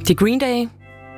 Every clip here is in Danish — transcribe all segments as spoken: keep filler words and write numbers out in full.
The Green Day.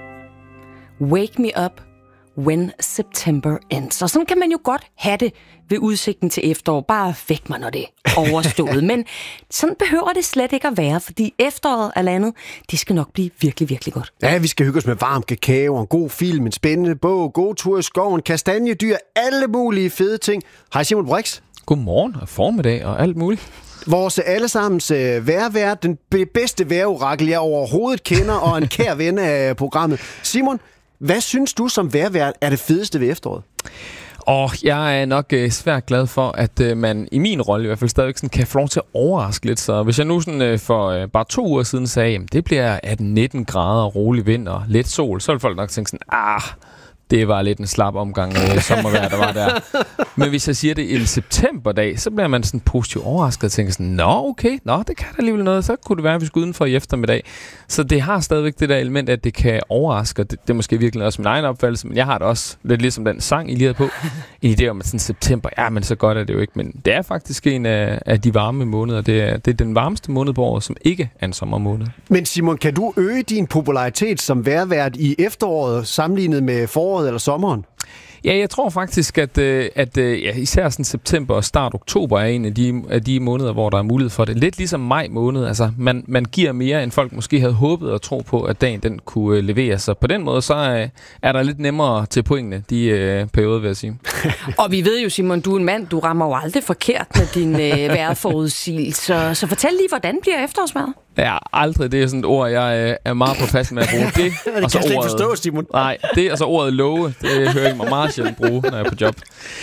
Wake me up when September ends. Og sådan kan man jo godt have det ved udsigten til efterår. Bare væk mig, når det er overstået. Men sådan behøver det slet ikke at være, fordi efteråret og landet, det skal nok blive virkelig, virkelig godt. Ja, vi skal hygge os med varm kakao, en god film, en spændende bog, god tur i skoven, kastanjedyr, alle mulige fede ting. Hej Simon Brix. Godmorgen og formiddag og alt muligt. Vores allesammens øh, vejrvært, den bedste vejrorakel, jeg overhovedet kender, og en kær ven af programmet. Simon, hvad synes du som vejrvært er det fedeste ved efteråret? Og jeg er nok øh, svært glad for, at øh, man i min rolle i hvert fald stadigvæk sådan, kan få lov til at overraske lidt. Så hvis jeg nu sådan, øh, for øh, bare to uger siden sagde, at det bliver atten nitten grader, rolig vind og lidt sol, så ville folk nok tænke sådan, ah, det var lidt en slap omgang øh, sommervejr, der var der. Men hvis jeg siger det en septemberdag, så bliver man sådan positivt overrasket og tænker sådan, nå okay, nå det kan da alligevel noget, så kunne det være, at vi skulle udenfor i eftermiddag. Så det har stadigvæk det der element, at det kan overraske, det, det er måske virkelig også min egen opfattelse, men jeg har det også lidt ligesom den sang, I lige havde på. En idé om, at sådan september, ja, men så godt er det jo ikke, men det er faktisk en af, af de varme måneder. Det er, det er den varmeste måned på året, som ikke er en sommermåned. Men Simon, kan du øge din popularitet som vejrvært i efteråret sammenlignet med foråret eller sommeren? Ja, jeg tror faktisk, at, at ja, især sådan september og start oktober er en af de, af de måneder, hvor der er mulighed for det. Lidt ligesom maj måned. Altså, man, man giver mere, end folk måske havde håbet og tro på, at dagen den kunne levere. Så på den måde, så er, er der lidt nemmere til pointene de øh, perioder, vil jeg sige. Og vi ved jo, Simon, du er en mand, du rammer jo aldrig forkert med din øh, vejrforudsigelse. Så, så fortæl lige, hvordan bliver efterårsvejret? Ja, aldrig. Det er sådan et ord, jeg øh, er meget påpassende med at bruge. Det, det og så kan jeg ordet, slet ikke forstå, Simon. Nej, det og så ordet love, det hører jeg mig meget sjældent bruge, når jeg er på job.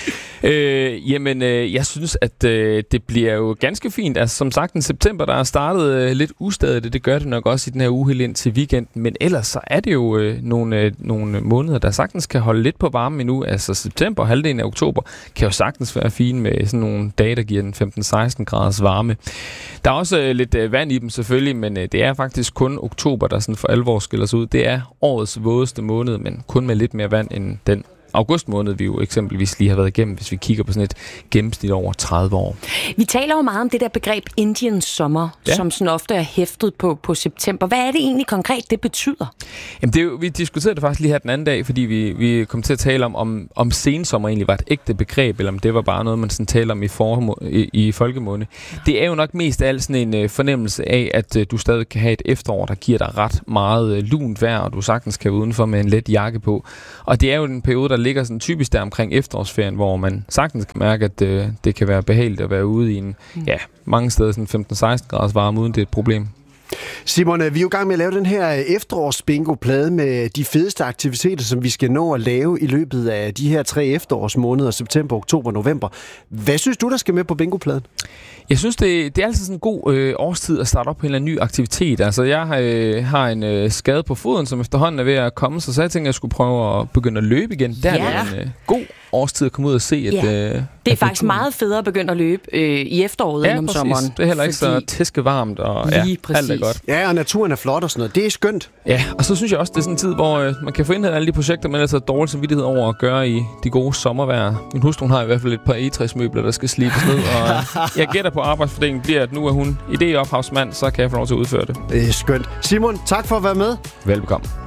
Øh, jamen, øh, jeg synes, at øh, det bliver jo ganske fint. Altså, som sagt, en september, der er startet øh, lidt ustadigt. Det gør det nok også i den her uge helt ind til weekenden. Men ellers så er det jo øh, nogle, øh, nogle måneder, der sagtens kan holde lidt på varmen endnu. Altså september og halvdelen af oktober kan jo sagtens være fine med sådan nogle dage, der giver den femten seksten graders varme. Der er også øh, lidt øh, vand i dem selvfølgelig, men øh, det er faktisk kun oktober, der sådan for alvor skiller sig ud. Det er årets vådeste måned, men kun med lidt mere vand end den august måned, vi jo eksempelvis lige har været igennem, hvis vi kigger på sådan et gennemsnit over tredive år. Vi taler jo meget om det der begreb Indiens sommer, ja. Som sådan ofte er hæftet på, på september. Hvad er det egentlig konkret, det betyder? Jamen det er jo, vi diskuterede det faktisk lige her den anden dag, fordi vi, vi kom til at tale om, om, om sensommer egentlig var et ægte begreb, eller om det var bare noget, man sådan taler om i, for, i, i folkemunde. Ja. Det er jo nok mest af alt sådan en uh, fornemmelse af, at uh, du stadig kan have et efterår, der giver dig ret meget uh, lunt vejr, og du sagtens kan være udenfor med en let jakke på. Og det er jo en periode, der ligger sådan typisk der omkring efterårsferien, hvor man sagtens kan mærke, at øh, det kan være behageligt at være ude i en, mm. ja, mange steder sådan femten seksten graders varme, uden det er et problem. Simon, vi er jo i gang med at lave den her efterårsbingo-plade med de fedeste aktiviteter, som vi skal nå at lave i løbet af de her tre efterårsmåneder, september, oktober, november. Hvad synes du, der skal med på bingo-pladen? Jeg synes, det, det er altid sådan en god øh, årstid at starte op på en eller anden ny aktivitet. Altså, jeg øh, har en øh, skade på foden, som efterhånden er ved at komme, så, så jeg tænkte, at jeg skulle prøve at begynde at løbe igen. Der ja. er en øh, god årstid at komme ud og se. Et, ja. øh, det er faktisk meget federe at begynde at løbe øh, i efteråret ja, end om præcis. sommeren. Det er heller ikke fordi... så tæskevarmt, og ja, alt er godt. Ja, og naturen er flot og sådan noget. Det er skønt. Ja, og så synes jeg også, det er sådan en tid, hvor øh, man kan få indhentet alle de projekter, man ellers har dårlig samvittighed over at gøre i de gode sommervejr. Min hustru har i hvert fald et par egetræsmøbler, der skal slibes ned, og øh, jeg gætter på arbejdsfordelingen bliver, at nu er hun idéophavsmand, så kan jeg få lov til at udføre det. Det er skønt. Simon, tak for at være med. Velbekomme.